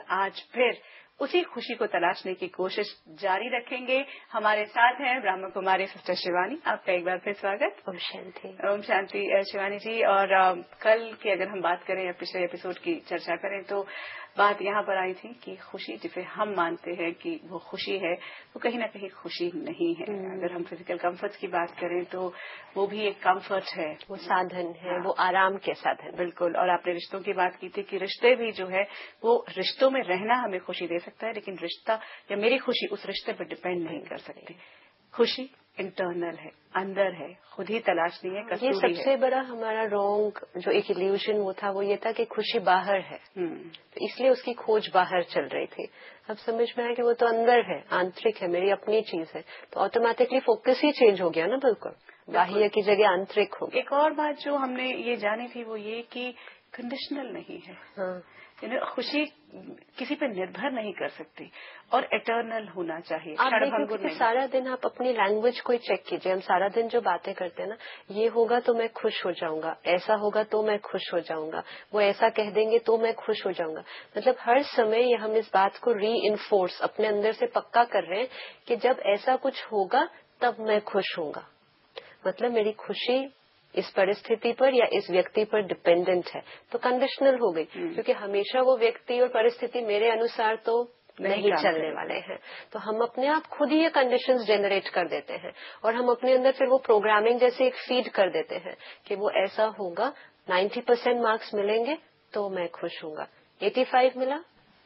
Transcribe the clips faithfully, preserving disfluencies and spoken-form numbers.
आज फिर उसी खुशी को तलाशने की कोशिश जारी रखेंगे। हमारे साथ हैं ब्रह्म कुमारी सिस्टर शिवानी। आपका एक बार फिर स्वागत। ओम शांति। ओम शांति शिवानी जी। और आ, कल की अगर हम बात करें या पिछले एपिसोड की चर्चा करें तो बात यहाँ पर आई थी कि खुशी जिसे हम मानते हैं कि वो खुशी है, वो कहीं ना कहीं खुशी नहीं है। अगर हम फिजिकल कंफर्ट्स की बात करें तो वो भी एक कंफर्ट है, वो साधन है। हाँ। वो आराम के साधन। बिल्कुल। और आपने रिश्तों की बात की थी कि रिश्ते भी जो है वो रिश्तों में रहना हमें खुशी दे सकता है, लेकिन रिश्ता या मेरी खुशी उस रिश्ते पर डिपेंड नहीं कर सकती। खुशी इंटरनल है, अंदर है, खुद ही तलाशनी है, कसूरी है। ये सबसे बड़ा हमारा रॉन्ग जो एक इल्यूजन वो था, वो ये था कि खुशी बाहर है, तो इसलिए उसकी खोज बाहर चल रही थी। अब समझ में आया कि वो तो अंदर है, आंतरिक है, मेरी अपनी चीज है, तो ऑटोमेटिकली फोकस ही चेंज हो गया ना। बिल्कुल बाह्य की जगह आंतरिक हो गया। एक और बात जो हमने ये जानी थी वो ये कि कंडीशनल नहीं है। हाँ। खुशी किसी पे निर्भर नहीं कर सकती और इटर्नल होना चाहिए। आप देखिए कि सारा दिन आप अपनी लैंग्वेज को ही चेक कीजिए। हम सारा दिन जो बातें करते हैं ना, ये होगा तो मैं खुश हो जाऊंगा, ऐसा होगा तो मैं खुश हो जाऊंगा, वो ऐसा कह देंगे तो मैं खुश हो जाऊंगा। मतलब हर समय ये हम इस बात को री इन्फोर्स अपने अंदर से पक्का कर रहे हैं कि जब ऐसा कुछ होगा तब मैं खुश होऊंगा। मतलब मेरी खुशी इस परिस्थिति पर या इस व्यक्ति पर डिपेंडेंट है, तो कंडीशनल हो गई, क्योंकि हमेशा वो व्यक्ति और परिस्थिति मेरे अनुसार तो नहीं, नहीं चलने वाले हैं। तो हम अपने आप खुद ही ये कंडीशंस जनरेट कर देते हैं और हम अपने अंदर फिर वो प्रोग्रामिंग जैसे एक फीड कर देते हैं कि वो ऐसा होगा, नब्बे परसेंट मार्क्स मिलेंगे तो मैं खुश होऊंगा, पचासी मिला,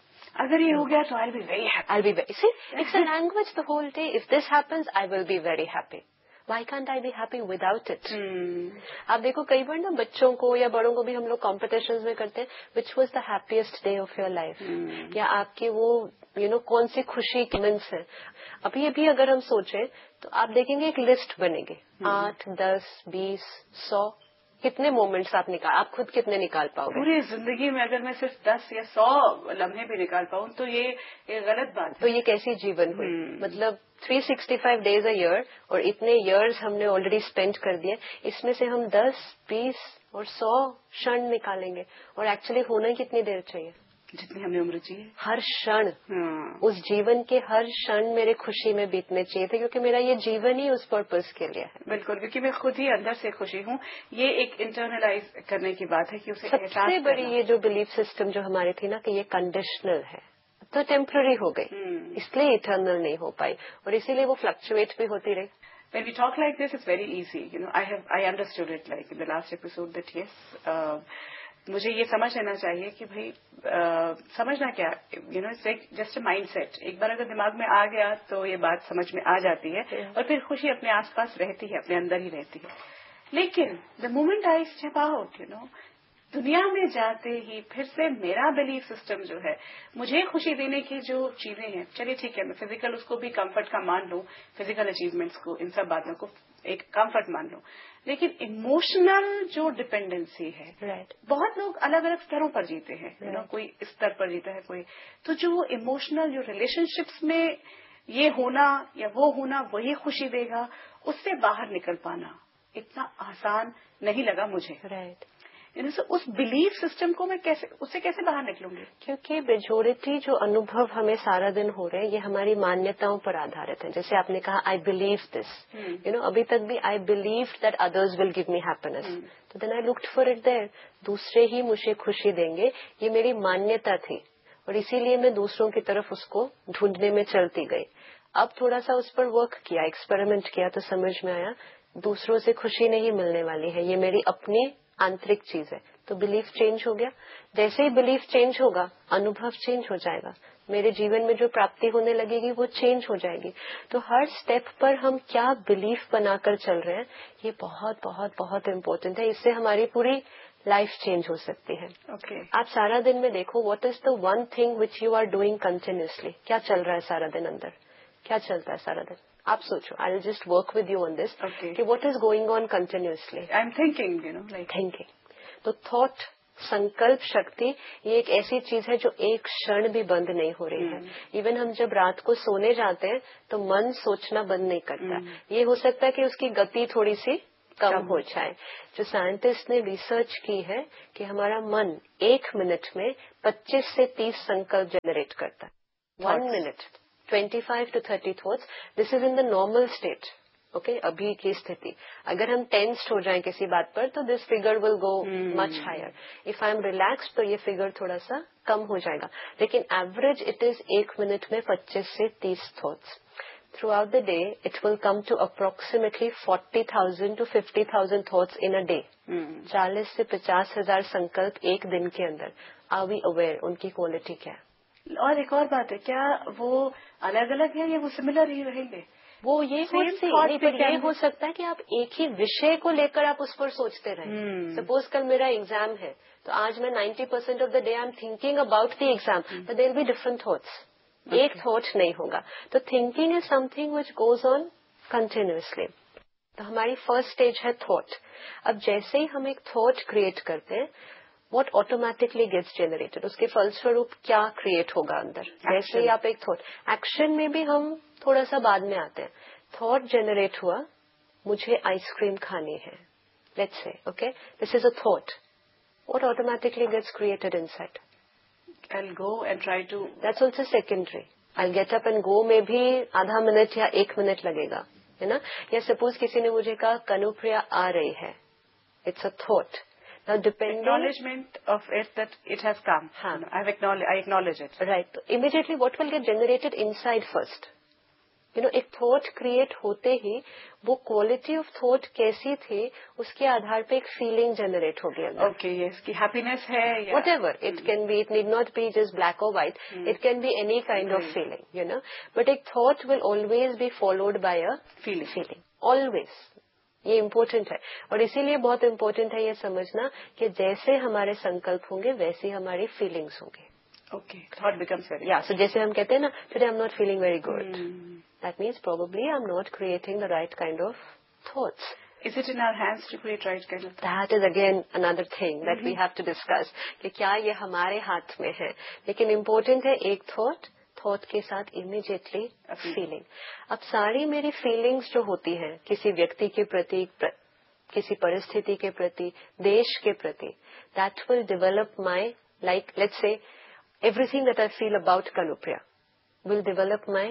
अगर ये हो गया तो I will be very happy. I will B see it's a language the whole day. If this happens I will be very happy. Why can't I be happy without it? Hmm. आप देखो कई बार ना बच्चों को या बड़ों को भी हम लोग कॉम्पिटिशन्स में करते हैं, which was the happiest day of your life? Hmm. या आपकी वो यू you नो know, कौन सी खुशी की मोमेंट्स है। अभी अभी अगर हम सोचें तो आप देखेंगे एक लिस्ट बनेगी, hmm. आठ, दस, बीस, सौ, कितने मोमेंट्स आप निकाल आप खुद कितने निकाल पाओगे पूरी जिंदगी में? अगर मैं सिर्फ दस या सौ लम्हे भी निकाल पाऊं तो ये, ये गलत बात है। तो ये कैसी जीवन हुई? hmm. मतलब तीन सौ पैंसठ डेज अ ईयर और इतने इयर्स हमने ऑलरेडी स्पेंड कर दिए, इसमें से हम दस, बीस और सौ क्षण निकालेंगे, और एक्चुअली होना कितनी देर चाहिए? जितनी हमें उम्र चाहिए। हर क्षण, उस जीवन के हर क्षण मेरे खुशी में बीतने चाहिए थे, क्योंकि मेरा ये जीवन ही उस पर्पस के लिए है। बिल्कुल, क्योंकि मैं खुद ही अंदर से खुशी हूँ। ये एक इंटरनलाइज करने की बात है कि उसे सबसे बड़ी ये जो बिलीफ सिस्टम जो हमारी थी ना कि ये कंडीशनल है, तो टेम्पररी हो गई, hmm. इसलिए इटर्नल नहीं हो पाई और इसीलिए वो फ्लक्चुएट भी होती रही। When we talk like this, it's very easy. You know, I have I understood it like in the last episode that yes, uh, मुझे ये समझ लेना चाहिए कि भाई uh, समझना क्या, you know, it's like just a mindset. एक बार अगर दिमाग में आ गया तो ये बात समझ में आ जाती है, yeah. और फिर खुशी अपने आसपास रहती है, अपने अंदर ही रहती है। लेकिन the moment I step out, you know, दुनिया में जाते ही फिर से मेरा बिलीफ सिस्टम जो है, मुझे खुशी देने की जो चीजें हैं, चलिए ठीक है, मैं फिजिकल उसको भी कंफर्ट का मान लूं, फिजिकल अचीवमेंट्स को, इन सब बातों को एक कंफर्ट मान लूं, लेकिन इमोशनल जो डिपेंडेंसी है, right. बहुत लोग अलग अलग स्तरों पर जीते हैं, यू नो, कोई इस स्तर पर जीता है, कोई तो जो इमोशनल जो रिलेशनशिप्स में ये होना या वो होना वही खुशी देगा, उससे बाहर निकल पाना इतना आसान नहीं लगा मुझे। राइट। You know, so उस बिलीफ सिस्टम को मैं कैसे, उससे कैसे बाहर निकलूंगी? क्योंकि मेजोरिटी जो अनुभव हमें सारा दिन हो रहे हैं ये हमारी मान्यताओं पर आधारित है। जैसे आपने कहा I believe this, you know, अभी तक भी I believe that others will give me happiness, तो then I looked for it there, दूसरे ही मुझे खुशी देंगे, ये मेरी मान्यता थी और इसीलिए मैं दूसरों की तरफ उसको ढूंढने में चलती गई। अब थोड़ा सा उस पर वर्क किया, एक्सपेरिमेंट किया, तो समझ में आया दूसरों से खुशी नहीं मिलने वाली है, ये मेरी अपनी आंतरिक चीज है। तो बिलीफ चेंज हो गया। जैसे ही बिलीफ चेंज होगा अनुभव चेंज हो जाएगा, मेरे जीवन में जो प्राप्ति होने लगेगी वो चेंज हो जाएगी। तो हर स्टेप पर हम क्या बिलीफ बनाकर चल रहे हैं ये बहुत बहुत बहुत इम्पोर्टेंट है। इससे हमारी पूरी लाइफ चेंज हो सकती है। okay. आप सारा दिन में देखो what is the one thing which you are doing continuously, क्या चल रहा है सारा दिन अंदर, क्या चलता है सारा दिन? आप सोचो, I will just work with you on this कि what is going on continuously. I am thinking, you know, like thinking. तो थॉट, संकल्प शक्ति, ये एक ऐसी चीज है जो एक क्षण भी बंद नहीं हो रही है। इवन हम जब रात को सोने जाते हैं तो मन सोचना बंद नहीं करता। ये हो सकता है कि उसकी गति थोड़ी सी कम हो जाए। जो साइंटिस्ट ने रिसर्च की है कि हमारा मन एक मिनट में पच्चीस से तीस संकल्प जनरेट करता है। वन मिनट पच्चीस टू तीस thoughts. This is in the normal state. Okay, अभी की स्थिति। अगर हम टेंस्ड हो जाएं किसी बात पर तो this figure will go much higher. If I am relaxed तो ये फिगर थोड़ा सा कम हो जाएगा, लेकिन एवरेज इट इज एक मिनट में पच्चीस से तीस thoughts. Throughout the day, it will come to approximately forty thousand to fifty thousand thoughts in a day. चालीस से पचास हजार संकल्प एक दिन के अंदर। Are we aware उनकी क्वालिटी क्या है? और एक और बात है, क्या वो अलग अलग है या वो सिमिलर ही रहेंगे? वो ये हो नहीं, पर ये हो सकता है कि आप एक ही विषय को लेकर आप उस पर सोचते रहें। सपोज कल मेरा एग्जाम है, तो आज मैं ninety percent of the day I am thinking about the exam, but there will be different thoughts. एक थॉट नहीं होगा। तो thinking is something which goes on continuously. तो हमारी फर्स्ट स्टेज है थॉट। अब जैसे ही हम एक थॉट क्रिएट करते हैं, व्हाट ऑटोमेटिकली गेट्स जनरेटेड, उसके फलस्वरूप क्या क्रिएट होगा अंदर। जैसे ही आप एक थॉट, एक्शन में भी हम थोड़ा सा बाद में आते हैं। थॉट जनरेट हुआ, मुझे आइसक्रीम खानी है, let's say, okay, this is a thought. What automatically gets created inside? I'll go and try to. That's also secondary. I'll get up and go में भी आधा मिनट या एक मिनट लगेगा, है ना। या सपोज किसी ने मुझे कहा कनुप्रिया आ रही है, it's a thought. Now depending acknowledgement of it that it has come. हाँ, I've acknowledge, I acknowledge it. Right. तो immediately what will get generated inside first? You know, एक थॉट क्रिएट होते ही वो क्वालिटी ऑफ थॉट कैसी थी उसके आधार पे एक फीलिंग जनरेट होगी अंदर। ओके, यस, कि हैप्पीनेस है या what ever it can be, it need not be just black और white, it can be any kind of feeling, you know. But एक thought will always be followed by a feeling feeling, always. ये important है, और इसीलिए बहुत important है ये समझना कि जैसे हमारे संकल्प होंगे वैसी हमारी फीलिंग्स होंगी। ओके, थॉट बिकम्स वेरी, या सो जैसे हम कहते हैं ना, today I am not feeling very good, that means probably I'm not creating the right kind of thoughts. Is it in our hands to create right kind of thoughts? That is again another thing that mm-hmm. we have to discuss कि क्या ये हमारे हाथ में है। लेकिन important है एक thought, thought के साथ immediately a feeling. अब सारी मेरी feelings जो होती हैं किसी व्यक्ति के प्रति, प्र, किसी परिस्थिति के प्रति, देश के प्रति, that will develop my, like let's say everything that I feel about Kanupriya will develop my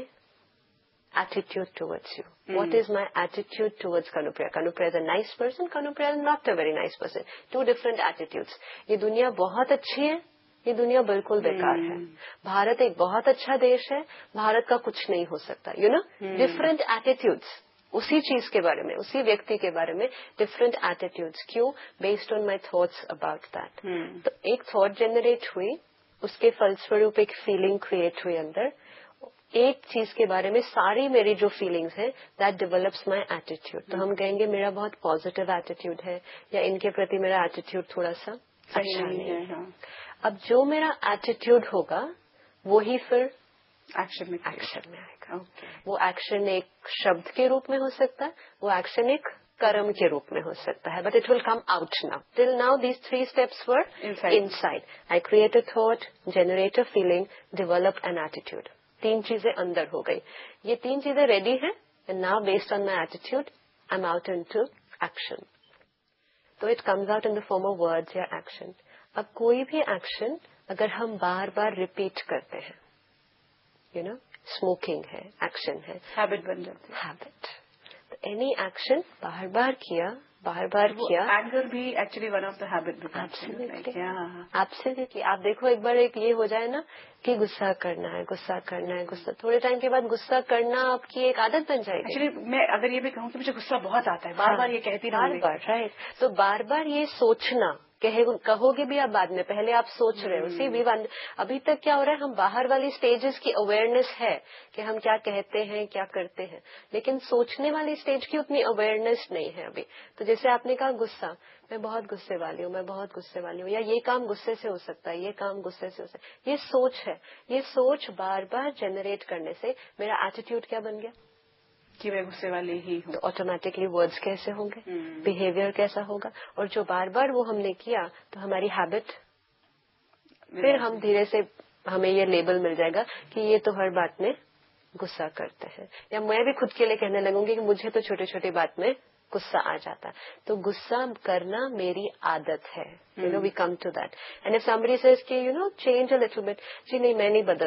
attitude towards you. Mm. What is my attitude towards Kanupriya? Kanupriya is a nice person, Kanupriya is not a very nice person. Two different attitudes. ये दुनिया बहुत अच्छी है, ये दुनिया बिल्कुल बेकार है। भारत एक बहुत अच्छा देश है, भारत का कुछ नहीं हो सकता। यू नो, डिफरेंट एटीट्यूड्स उसी चीज के बारे में, उसी व्यक्ति के बारे में डिफरेंट एटीट्यूड्स। क्यों? Based on my thoughts about that. तो एक थॉट जनरेट हुई, उसके फलस्वरूप एक फीलिंग क्रिएट हुई अंदर। एक चीज के बारे में सारी मेरी जो फीलिंग्स है, दैट डेवलप्स माय एटीट्यूड। तो हम कहेंगे मेरा बहुत पॉजिटिव एटीट्यूड है, या इनके प्रति मेरा एटीट्यूड थोड़ा सा अच्छा नहीं है। हाँ। अब जो मेरा एटीट्यूड होगा वो ही फिर एक्शन में एक्शन में आएगा। okay. वो एक्शन एक शब्द के रूप में हो सकता है, वो एक्शन एक कर्म के रूप में हो सकता है, but it will come out now. Till now these three steps were inside. I create a thought, generate a feeling, develop an attitude. तीन चीजें अंदर हो गई। ये तीन चीजें रेडी हैं, and now based on my attitude I am out into action. तो it comes out in the form of words या एक्शन। अब कोई भी एक्शन अगर हम बार बार रिपीट करते हैं, यू नो, स्मोकिंग है, एक्शन है, हैबिट बन जाती है। हैबिट। तो एनी एक्शन बार बार किया, बार बार किया। एंगर भी actually one of the habit. Absolutely. आप देखो एक बार एक ये हो जाए ना कि गुस्सा करना है, गुस्सा करना है, गुस्सा, थोड़े टाइम के बाद गुस्सा करना आपकी एक आदत बन जाएगी। एक्चुअली मैं अगर ये भी कहूँ कि मुझे गुस्सा बहुत आता है, बार बार ये कहती बार बार, राइट। तो बार बार ये सोचना, कहे कहोगे भी आप बाद में, पहले आप सोच रहे हो। सी वी अभी तक क्या हो रहा है, हम बाहर वाली स्टेजेस की अवेयरनेस है कि हम क्या कहते हैं, क्या करते हैं, लेकिन सोचने वाली स्टेज की उतनी अवेयरनेस नहीं है अभी। तो जैसे आपने कहा गुस्सा, मैं बहुत गुस्से वाली हूँ, मैं बहुत गुस्से वाली हूँ, या ये काम गुस्से से हो सकता है, ये काम गुस्से से हो सकता है, ये सोच है। ये सोच बार बार जनरेट करने से मेरा एटीट्यूड क्या बन गया कि मैं गुस्से वाली ही हूँ। तो ऑटोमेटिकली वर्ड्स कैसे होंगे, बिहेवियर कैसा होगा, और जो बार बार वो हमने किया तो हमारी हैबिट, फिर हम धीरे से हमें ये लेबल मिल जाएगा कि ये तो हर बात में गुस्सा करते हैं। या मैं भी खुद के लिए कहने लगूंगी कि मुझे तो छोटी छोटी बात में गुस्सा आ जाता है. तो गुस्सा करना मेरी आदत है. You know we come to that. And if somebody says कि you know change a little bit, जी नहीं मैं नहीं बदल